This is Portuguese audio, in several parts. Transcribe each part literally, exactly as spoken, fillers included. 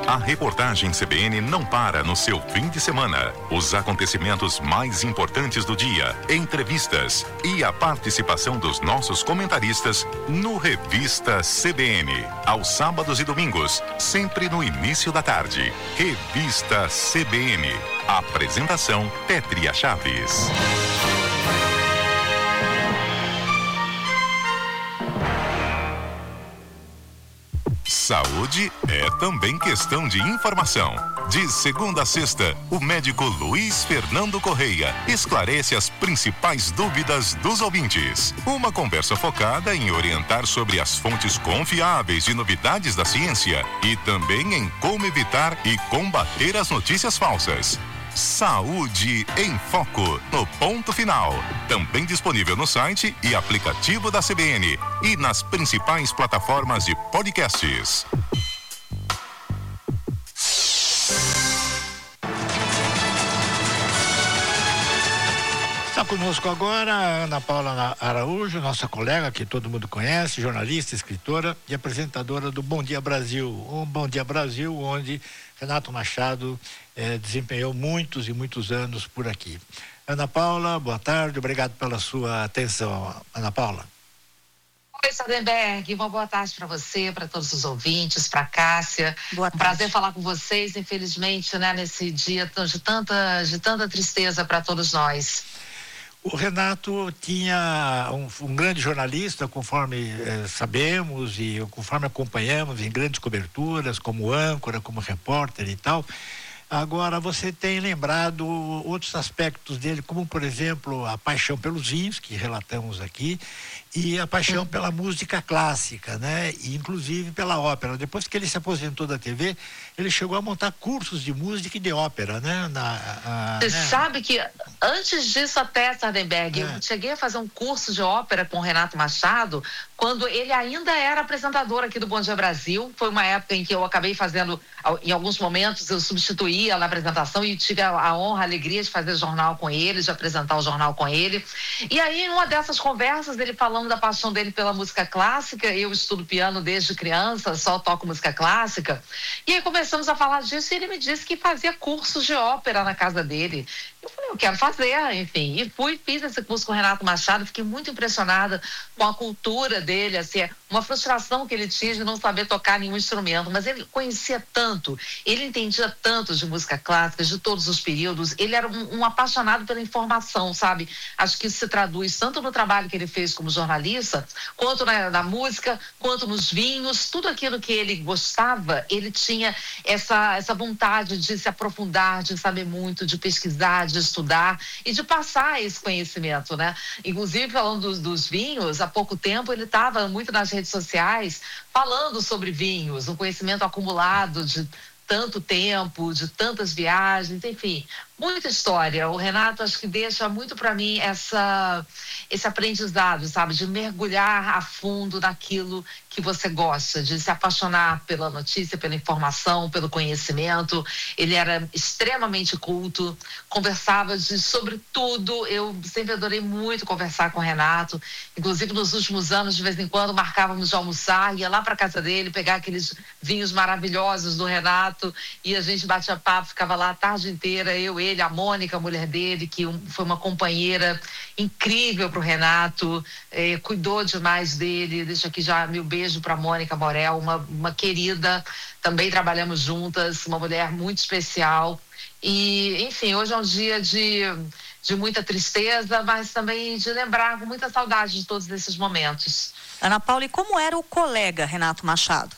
A reportagem C B N não para no seu fim de semana. Os acontecimentos mais importantes do dia, entrevistas e a participação dos nossos comentaristas no Revista C B N. Aos sábados e domingos, sempre no início da tarde. Revista C B N. Apresentação Pétria Chaves. Saúde é também questão de informação. De segunda a sexta, o médico Luiz Fernando Correia esclarece as principais dúvidas dos ouvintes. Uma conversa focada em orientar sobre as fontes confiáveis de novidades da ciência e também em como evitar e combater as notícias falsas. Saúde em Foco, no ponto final. Também disponível no site e aplicativo da C B N e nas principais plataformas de podcasts. Está conosco agora a Ana Paula Araújo, nossa colega que todo mundo conhece, jornalista, escritora e apresentadora do Bom Dia Brasil. Um Bom Dia Brasil, onde Renato Machado eh, desempenhou muitos e muitos anos por aqui. Ana Paula, boa tarde, obrigado pela sua atenção. Ana Paula. Oi, Sardenberg, uma boa tarde para você, para todos os ouvintes, para Cássia. Boa tarde. Um prazer falar com vocês, infelizmente, né, nesse dia de tanta, de tanta tristeza para todos nós. O Renato tinha um, um grande jornalista, conforme eh, sabemos e conforme acompanhamos em grandes coberturas, como âncora, como repórter e tal. Agora, você tem lembrado outros aspectos dele, como, por exemplo, a paixão pelos vinhos, que relatamos aqui, e a paixão pela música clássica, né? E, inclusive, pela ópera. Depois que ele se aposentou da T V, ele chegou a montar cursos de música e de ópera, né? Na, a, Você né? sabe que, antes disso até, Sardenberg, É. eu cheguei a fazer um curso de ópera com o Renato Machado, quando ele ainda era apresentador aqui do Bom Dia Brasil. Foi uma época em que eu acabei fazendo, em alguns momentos, eu substituía na apresentação e tive a, a honra, a alegria de fazer jornal com ele, de apresentar o jornal com ele. E aí, em uma dessas conversas, ele falando da paixão dele pela música clássica, eu estudo piano desde criança, só toco música clássica, e aí começamos a falar disso e ele me disse que fazia cursos de ópera na casa dele. Eu falei, eu quero fazer, enfim, e fui, fiz esse curso com o Renato Machado, fiquei muito impressionada com a cultura dele, assim, uma frustração que ele tinha de não saber tocar nenhum instrumento, mas ele conhecia tanto, ele entendia tanto de música clássica, de todos os períodos, ele era um, um apaixonado pela informação, sabe? Acho que isso se traduz tanto no trabalho que ele fez como jornalista, quanto na, na música, quanto nos vinhos, tudo aquilo que ele gostava, ele tinha essa, essa vontade de se aprofundar, de saber muito, de pesquisar, de estudar e de passar esse conhecimento, né? Inclusive, falando dos, dos vinhos, há pouco tempo ele estava muito nas redes sociais falando sobre vinhos, um conhecimento acumulado de tanto tempo, de tantas viagens, enfim, muita história. O Renato acho que deixa muito para mim essa, esse aprendizado, sabe, de mergulhar a fundo naquilo que você gosta, de se apaixonar pela notícia, pela informação, pelo conhecimento. Ele era extremamente culto, conversava de, sobre tudo. Eu sempre adorei muito conversar com o Renato, inclusive nos últimos anos, de vez em quando, marcávamos de almoçar, ia lá para casa dele, pegar aqueles vinhos maravilhosos do Renato, e a gente batia papo, ficava lá a tarde inteira, eu, ele, a Mônica, a mulher dele, que um, foi uma companheira incrível para o Renato, eh, cuidou demais dele. Deixa aqui já meu beijo para a Mônica Morel, uma, uma querida, também trabalhamos juntas, uma mulher muito especial. E, enfim, hoje é um dia de, de muita tristeza, mas também de lembrar com muita saudade de todos esses momentos. Ana Paula, e como era o colega Renato Machado?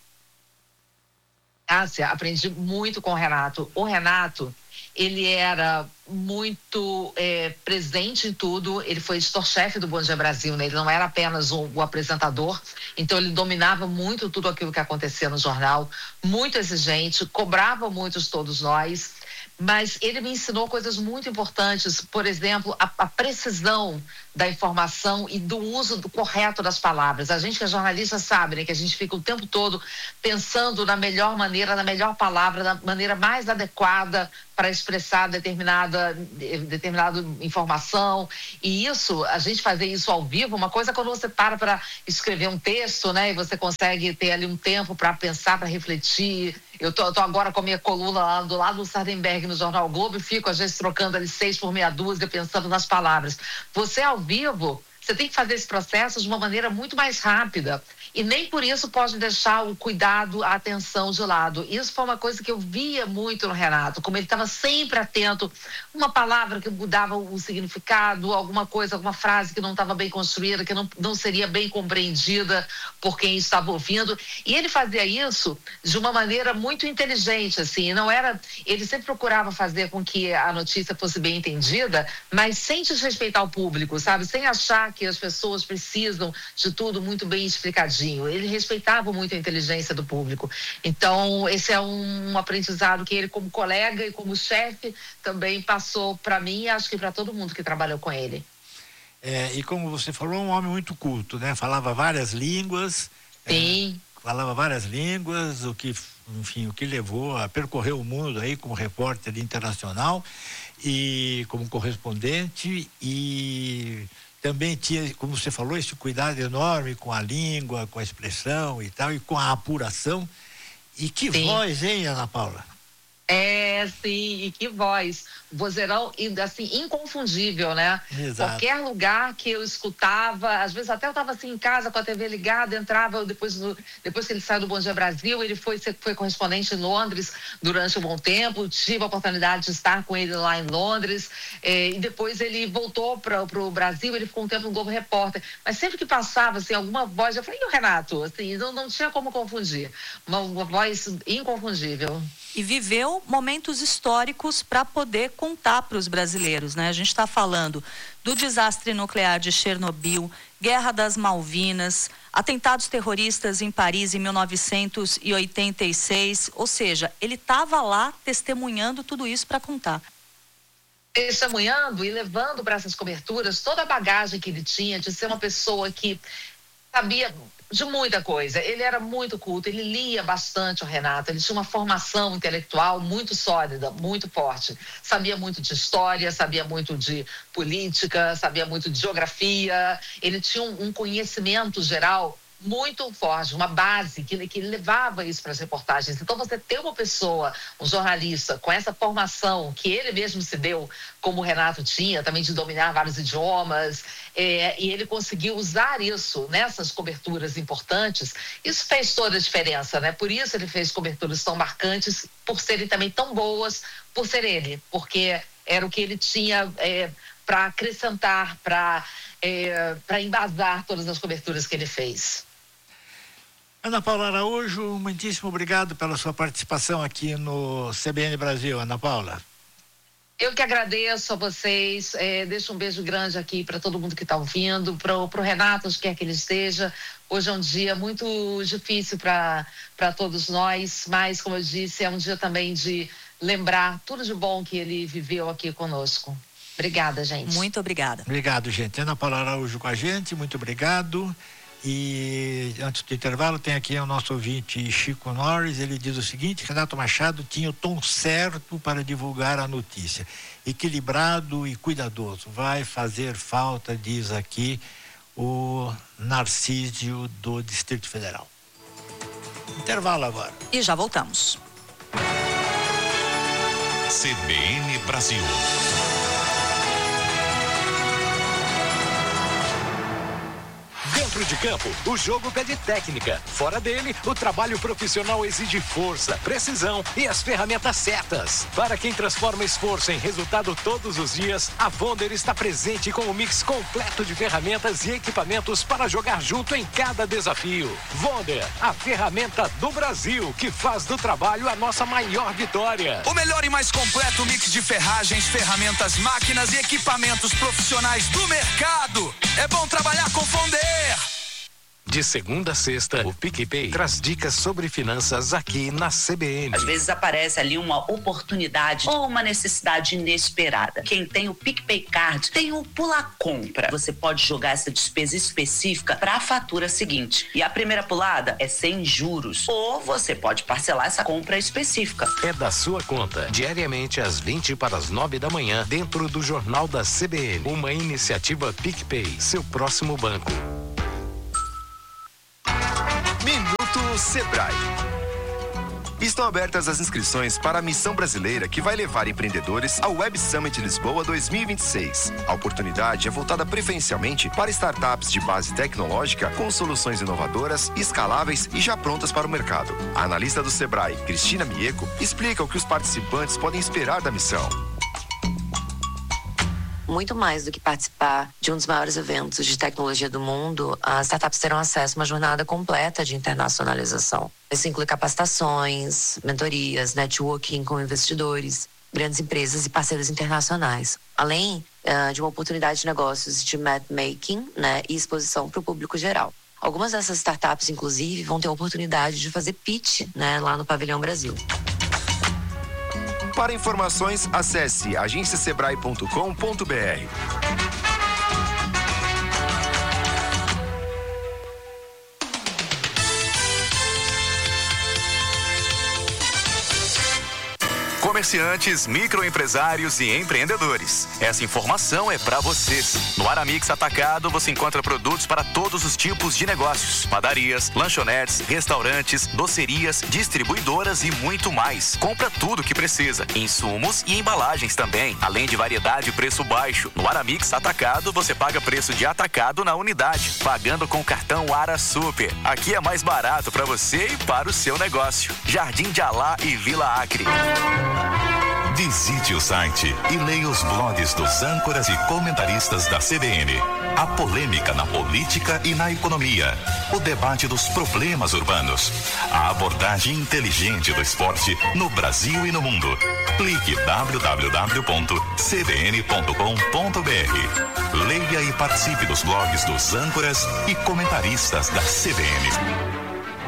Cássia, aprendi muito com o Renato. O Renato, ele era muito é, presente em tudo. Ele foi editor-chefe do Bom Dia Brasil, né? Ele não era apenas o, o apresentador, então ele dominava muito tudo aquilo que acontecia no jornal, muito exigente, cobrava muito de todos nós, mas ele me ensinou coisas muito importantes, por exemplo, a, a precisão da informação e do uso do correto das palavras. A gente que é jornalista sabe, né, que a gente fica o tempo todo pensando na melhor maneira, na melhor palavra, na maneira mais adequada para expressar determinada, determinada informação. E isso, a gente fazer isso ao vivo, uma coisa é quando você para para escrever um texto, né, e você consegue ter ali um tempo para pensar, para refletir, Eu tô, tô agora com a minha coluna lá do lado do Sardenberg no Jornal o Globo e fico, às vezes, trocando ali seis por meia dúzia, pensando nas palavras. Você, ao vivo, você tem que fazer esse processo de uma maneira muito mais rápida. E nem por isso pode deixar o cuidado, a atenção de lado. Isso foi uma coisa que eu via muito no Renato, como ele estava sempre atento. Uma palavra que mudava o significado, alguma coisa, alguma frase que não estava bem construída, que não, não seria bem compreendida por quem estava ouvindo. E ele fazia isso de uma maneira muito inteligente, assim. Não era, ele sempre procurava fazer com que a notícia fosse bem entendida, mas sem desrespeitar o público, sabe? Sem achar que as pessoas precisam de tudo muito bem explicadinho. Ele respeitava muito a inteligência do público. Então, esse é um, um aprendizado que ele, como colega e como chefe, também passou para mim e acho que para todo mundo que trabalhou com ele. É, e como você falou, um homem muito culto, né? Falava várias línguas. Sim. É, falava várias línguas, o que, enfim, o que levou a percorrer o mundo aí como repórter internacional e como correspondente, e também tinha, como você falou, esse cuidado enorme com a língua, com a expressão e tal, e com a apuração. E que Sim. voz, hein, Ana Paula? É, sim, e que voz. Vozeirão, assim, inconfundível, né? Exato. Qualquer lugar que eu escutava, às vezes até eu estava assim em casa com a T V ligada, entrava, depois, do, depois que ele saiu do Bom Dia Brasil, ele foi, foi correspondente em Londres durante um bom tempo, tive a oportunidade de estar com ele lá em Londres, eh, e depois ele voltou para o Brasil, ele ficou um tempo no Globo Repórter, mas sempre que passava, assim, alguma voz, eu falei, e o Renato? Assim, não, não tinha como confundir, uma, uma voz inconfundível. E viveu momentos históricos para poder contar para os brasileiros, né? A gente está falando do desastre nuclear de Chernobyl, Guerra das Malvinas, atentados terroristas em Paris em mil novecentos e oitenta e seis, ou seja, ele estava lá testemunhando tudo isso para contar. Testemunhando e levando para essas coberturas toda a bagagem que ele tinha de ser uma pessoa que sabia de muita coisa. Ele era muito culto, ele lia bastante, o Renato, ele tinha uma formação intelectual muito sólida, muito forte. Sabia muito de história, sabia muito de política, sabia muito de geografia. Ele tinha um, um conhecimento geral muito forte, uma base que, que levava isso para as reportagens. Então, você ter uma pessoa, um jornalista, com essa formação que ele mesmo se deu, como o Renato tinha, também de dominar vários idiomas, é, e ele conseguiu usar isso nessas coberturas importantes, isso fez toda a diferença, né? Por isso ele fez coberturas tão marcantes, por serem também tão boas, por ser ele, porque era o que ele tinha é, para acrescentar, para é, para embasar todas as coberturas que ele fez. Ana Paula Araújo, muitíssimo obrigado pela sua participação aqui no C B N Brasil, Ana Paula. Eu que agradeço a vocês, é, deixo um beijo grande aqui para todo mundo que está ouvindo, para o Renato, onde quer que ele esteja. Hoje é um dia muito difícil para para todos nós, mas, como eu disse, é um dia também de lembrar tudo de bom que ele viveu aqui conosco. Obrigada, gente. Muito obrigada. Obrigado, gente. Ana Paula Araújo com a gente, muito obrigado. E antes do intervalo tem aqui o nosso ouvinte Chico Norris, ele diz o seguinte: Renato Machado tinha o tom certo para divulgar a notícia, equilibrado e cuidadoso, vai fazer falta, diz aqui o Narcísio do Distrito Federal. Intervalo agora. E já voltamos. C B N Brasil. Dentro de campo, o jogo pede técnica. Fora dele, o trabalho profissional exige força, precisão e as ferramentas certas. Para quem transforma esforço em resultado todos os dias, a Vonder está presente com um mix completo de ferramentas e equipamentos para jogar junto em cada desafio. Vonder, a ferramenta do Brasil, que faz do trabalho a nossa maior vitória. O melhor e mais completo mix de ferragens, ferramentas, máquinas e equipamentos profissionais do mercado. É bom trabalhar com Vonder. De segunda a sexta, o PicPay traz dicas sobre finanças aqui na C B N. Às vezes aparece ali uma oportunidade ou uma necessidade inesperada. Quem tem o PicPay Card tem o Pula Compra. Você pode jogar essa despesa específica para a fatura seguinte. E a primeira pulada é sem juros. Ou você pode parcelar essa compra específica. É da sua conta, diariamente às vinte para as nove da manhã, dentro do Jornal da C B N. Uma iniciativa PicPay, seu próximo banco. Minuto Sebrae. Estão abertas as inscrições para a missão brasileira que vai levar empreendedores ao Web Summit Lisboa dois mil e vinte e seis. A oportunidade é voltada preferencialmente para startups de base tecnológica com soluções inovadoras, escaláveis e já prontas para o mercado. A analista do Sebrae, Cristina Mieco, explica o que os participantes podem esperar da missão. Muito mais do que participar de um dos maiores eventos de tecnologia do mundo, as startups terão acesso a uma jornada completa de internacionalização. Isso inclui capacitações, mentorias, networking com investidores, grandes empresas e parceiros internacionais. Além uh, de uma oportunidade de negócios de matchmaking, né, e exposição para o público geral. Algumas dessas startups, inclusive, vão ter a oportunidade de fazer pitch, né, lá no Pavilhão Brasil. Para informações, acesse agência sebrae ponto com ponto br. Comerciantes, microempresários e empreendedores. Essa informação é para vocês. No Aramix Atacado você encontra produtos para todos os tipos de negócios: padarias, lanchonetes, restaurantes, docerias, distribuidoras e muito mais. Compra tudo que precisa, insumos e embalagens também, além de variedade e preço baixo. No Aramix Atacado você paga preço de atacado na unidade, pagando com o cartão Ara Super. Aqui é mais barato para você e para o seu negócio. Jardim de Alá e Vila Acre. Visite o site e leia os blogs dos âncoras e comentaristas da C B N. A polêmica na política e na economia. O debate dos problemas urbanos. A abordagem inteligente do esporte no Brasil e no mundo. Clique w w w ponto c b n ponto com ponto b r. Leia e participe dos blogs dos âncoras e comentaristas da C B N.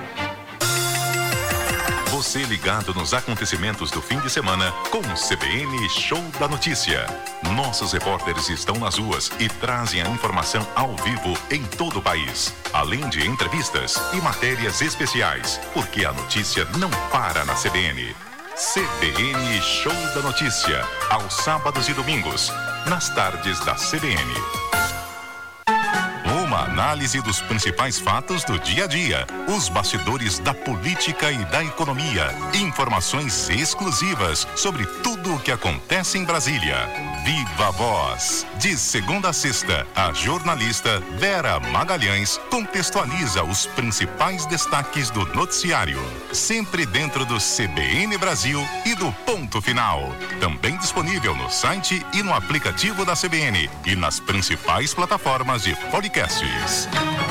Você ligado nos acontecimentos do fim de semana com o C B N Show da Notícia. Nossos repórteres estão nas ruas e trazem a informação ao vivo em todo o país. Além de entrevistas e matérias especiais, porque a notícia não para na C B N. C B N Show da Notícia, aos sábados e domingos, nas tardes da C B N. Uma análise dos principais fatos do dia a dia, os bastidores da política e da economia, informações exclusivas sobre tudo o que acontece em Brasília. Viva a Voz! De segunda a sexta, a jornalista Vera Magalhães contextualiza os principais destaques do noticiário, sempre dentro do C B N Brasil e do Ponto Final. Também disponível no site e no aplicativo da C B N e nas principais plataformas de podcasts.